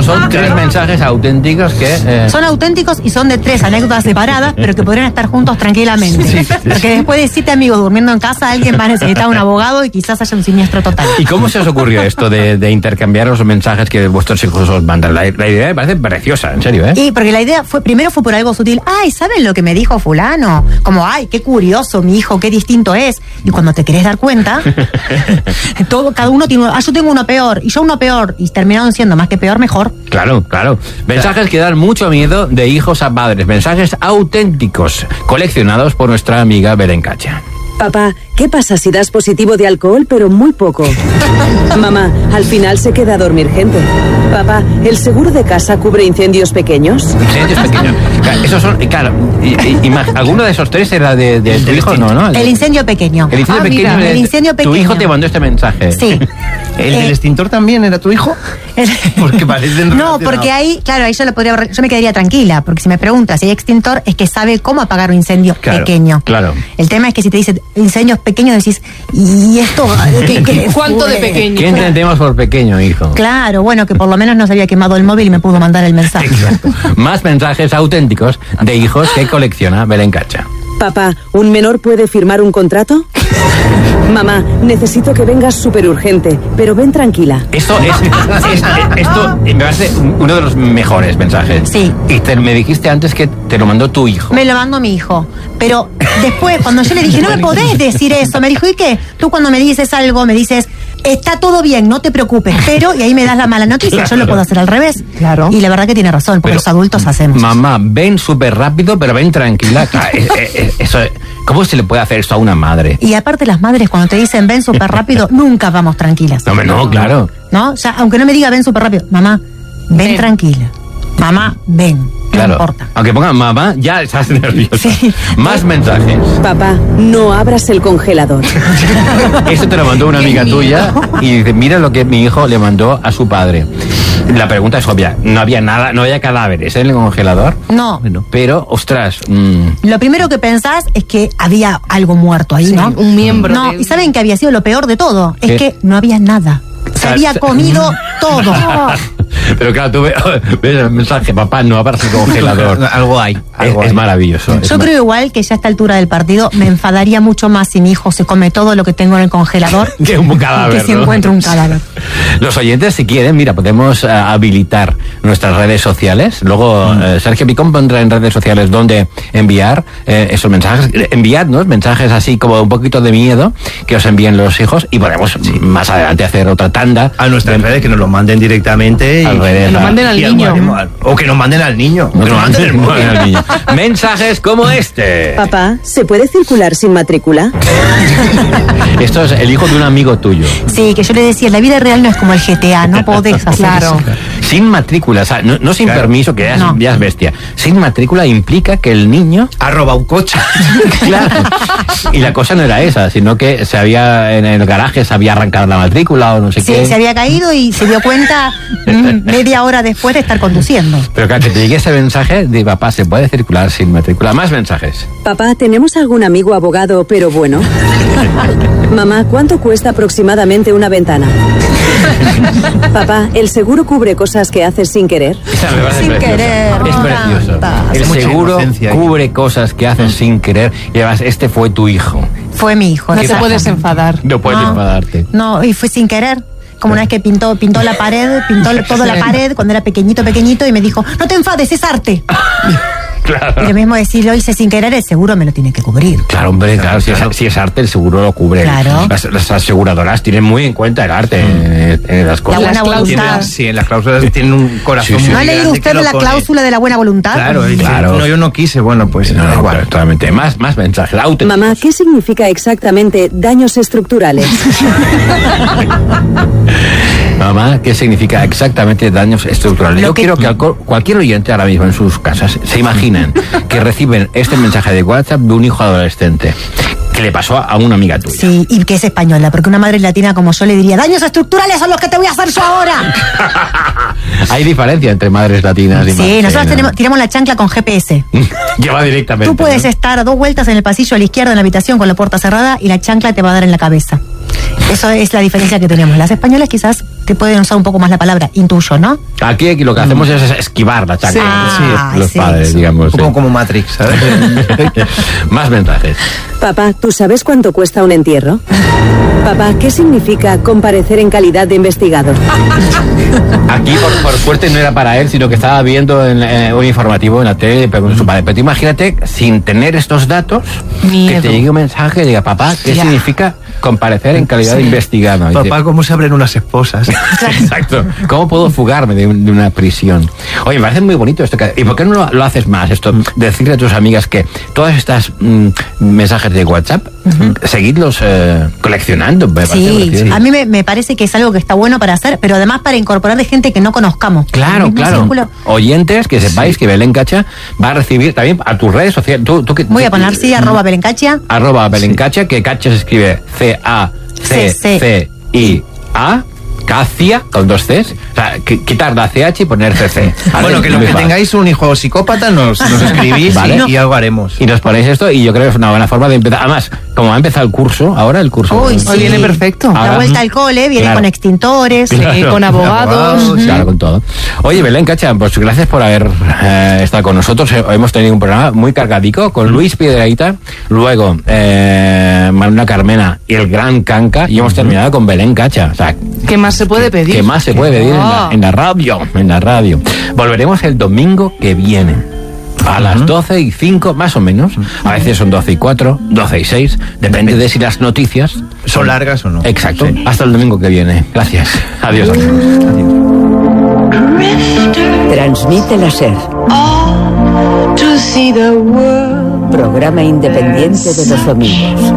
son 3 mensajes auténticos que... Son auténticos y son de 3 anécdotas separadas, pero que podrían estar juntos tranquilamente. Porque después de 7 amigos durmiendo en casa, alguien va a necesitar un abogado y quizás haya un siniestro total. ¿Y cómo se os ocurrió esto de intercambiar los mensajes que vuestros hijos os mandan? La idea me parece preciosa, en serio, ¿eh? Y porque la idea primero fue por algo sutil. Ay, ¿saben lo que me dijo fulano? Como, ay, qué curioso mi hijo, qué distinto es. Y cuando te querés dar cuenta, cada uno tiene yo tengo uno peor, y yo uno peor, y terminaron siendo más que peor, mejor. Claro. Mensajes que dan mucho miedo de hijos a padres. Mensajes auténticos, coleccionados por nuestra amiga Belén Cacha. Papá, ¿qué pasa si das positivo de alcohol pero muy poco? Mamá, al final se queda a dormir gente. Papá, ¿el seguro de casa cubre incendios pequeños? Incendios pequeños. Esos son, claro, ¿alguno de esos 3 era de tu hijo? No. El incendio pequeño. El incendio pequeño. El incendio pequeño. Tu hijo te mandó este mensaje. Sí. ¿El del extintor también era tu hijo? Porque parecen No, porque ahí yo me quedaría tranquila, porque si me preguntas si hay extintor, es que sabe cómo apagar un incendio pequeño. Claro. El tema es que si te dice incendios pequeños, decís, ¿y esto? ¿Cuánto de pequeño? ¿Qué entendemos por pequeño, hijo? Claro, bueno, que por lo menos no se había quemado el móvil y me pudo mandar el mensaje. Exacto. Más mensajes auténticos de hijos que colecciona Belén Cacha. Papá, ¿un menor puede firmar un contrato? Mamá, necesito que vengas súper urgente, pero ven tranquila. Esto me parece uno de los mejores mensajes. Sí. Y me dijiste antes que te lo mandó tu hijo. Me lo mandó mi hijo. Pero después, cuando yo le dije, no me podés decir eso, me dijo, ¿y qué? Tú cuando me dices algo, me dices, está todo bien, no te preocupes, pero, y ahí me das la mala noticia, yo lo puedo hacer al revés. Claro. Y la verdad que tiene razón, porque Pero, los adultos hacemos. Mamá, ven súper rápido, pero ven tranquila. Eso, ¿cómo se le puede hacer esto a una madre? Y aparte las madres cuando te dicen ven súper rápido, nunca vamos tranquilas. No, claro. ¿No? O sea, aunque no me diga ven súper rápido, mamá, ven tranquila. Mamá, ven. Claro. No importa. Aunque ponga mamá, ya estás nerviosa. Sí. Más mensajes. Papá, no abras el congelador. Esto te lo mandó una amiga tuya y dice, mira lo que mi hijo le mandó a su padre. La pregunta es obvia, no había nada, no había cadáveres en el congelador. No. Pero, ostras. Lo primero que pensás es que había algo muerto ahí, ¿no? Un miembro. No, y ¿saben qué había sido lo peor de todo? ¿Qué? Es que no había nada. Se había comido todo. Pero claro, tú ves el mensaje, papá, no abras el congelador. Algo hay. Es maravilloso. Yo creo igual que ya a esta altura del partido me enfadaría mucho más si mi hijo se come todo lo que tengo en el congelador que un cadáver, que si ¿no? encuentro un cadáver. Los oyentes, si quieren, mira, podemos habilitar nuestras redes sociales. Luego Sergio Picón pondrá en redes sociales dónde enviar esos mensajes. Enviadnos mensajes así como un poquito de miedo que os envíen los hijos y podemos más adelante hacer otra tanda. A nuestras redes, que nos lo manden directamente. Que nos manden al niño. O que nos manden al niño. No, que nos manden el móvil. Mensajes como este. Papá, ¿se puede circular sin matrícula? Esto es el hijo de un amigo tuyo. Sí, que yo le decía, la vida real no es como el GTA, no podés hacer eso. Sin matrícula, o sea, no sin permiso, que ya es bestia. Sin matrícula implica que el niño ha robado un coche. Claro. Y la cosa no era esa, sino que en el garaje se había arrancado la matrícula o no sé qué. Sí, se había caído y se dio cuenta media hora después de estar conduciendo. Pero claro, que te llegue ese mensaje de papá, se puede circular sin matrícula. Más mensajes. Papá, ¿tenemos algún amigo abogado, pero bueno? Mamá, ¿cuánto cuesta aproximadamente una ventana? Papá, ¿el seguro cubre cosas que haces sin querer? Sin querer. Es precioso. El Mucha seguro inocencia cubre cosas que haces sin querer. Y además, este fue tu hijo. Fue mi hijo. No te exacto. puedes enfadar. No puedes enfadarte. No, y fue sin querer. Como una vez que pintó la pared, toda la pared cuando era pequeñito y me dijo, no te enfades, es arte. Claro. Y lo mismo decir, lo hice sin querer, el seguro me lo tiene que cubrir. Claro, hombre, claro. Si es arte, el seguro lo cubre. Claro. Las aseguradoras tienen muy en cuenta el arte en las cosas. La buena voluntad. Sí, en las cláusulas tienen un corazón. Sí, sí. ¿No ha leído usted la cláusula de la buena voluntad? Claro, Claro. No, yo no quise, bueno, pues No, igual. totalmente. Más mensajes. Mamá, ¿qué significa exactamente daños estructurales? Mamá, ¿qué significa exactamente daños estructurales? Yo quiero que cualquier oyente ahora mismo en sus casas se imaginen que reciben este mensaje de WhatsApp de un hijo adolescente que le pasó a una amiga tuya. Sí, y que es española, porque una madre latina como yo le diría, daños estructurales son los que te voy a hacer yo ahora. Hay diferencia entre madres latinas y Sí, nosotros tiramos la chancla con GPS. Que va directamente. Tú puedes ¿no? estar a 2 vueltas en el pasillo a la izquierda en la habitación con la puerta cerrada y la chancla te va a dar en la cabeza. Eso es la diferencia que tenemos. Las españolas quizás te pueden usar un poco más la palabra intuyo, ¿no? Aquí lo que hacemos es esquivar la chancla. Sí. Los Sí, padres, sí. digamos. Un poco como Matrix, ¿sabes? Más mensajes. Papá, ¿tú sabes cuánto cuesta un entierro? Papá, ¿qué significa comparecer en calidad de investigado? Aquí, por suerte, no era para él, sino que estaba viendo un informativo en la tele, pero con su padre. Pero tú imagínate, sin tener estos datos, Miedo. que te llegue un mensaje y diga, papá, ¿qué Ya. significa comparecer en calidad de investigado? Y dice, Papá, ¿cómo se abren unas esposas? exacto. ¿Cómo puedo fugarme de una prisión? Oye, me parece muy bonito esto. ¿Y por qué no lo haces más? Esto, decirle a tus amigas que todas estas mensajes de WhatsApp, seguidlos coleccionando. Me parece Sí, precioso. a mí me parece que es algo que está bueno para hacer, pero además para incorporar de gente que no conozcamos. Claro, El mismo claro. círculo. Oyentes, que sepáis que Belén Cacha va a recibir también a tus redes sociales. Voy a poner sí, @Belencacha. Belén Cacha, que Cacha se escribe C-A-C-C-I-A. Cacia, con 2 Cs. O sea, quitar la CH y poner CC. Bueno, que los que tengáis un hijo psicópata nos escribís Vale. y algo haremos. Y nos ponéis esto, y yo creo que es una buena forma de empezar. Además, como ha empezado el curso, ahora el curso. Uy, sí. Hoy viene perfecto. Ahora- La vuelta al cole, viene Claro. con extintores. Claro. Sí, con abogados. Claro, con todo. Oye, Belén Cacha, pues gracias por haber estado con nosotros. Hemos tenido un programa muy cargadico con Luis Piedrahita, luego Manuela Carmena y el gran Canca, y hemos terminado con Belén Cacha. O sea, ¿Qué más se puede pedir? ¿qué más se puede pedir en la radio? En la radio. Volveremos el domingo que viene. A las 12:05, más o menos. A veces son 12:04, 12:06. Depende de si las noticias ¿Son largas o no? Exacto. Sí. Hasta el domingo que viene. Gracias. Adiós, amigos. Transmite la SER, to see the world. programa independiente de los domingos.